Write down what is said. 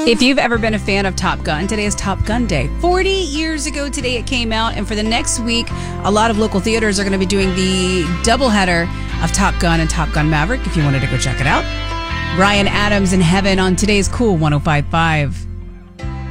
If you've ever been a fan of Top Gun, today is Top Gun Day. 40 years ago today it came out, and for the next week, a lot of local theaters are going to be doing the doubleheader of Top Gun and Top Gun Maverick, if you wanted to go check it out. Bryan Adams in Heaven on today's Cool 105.5.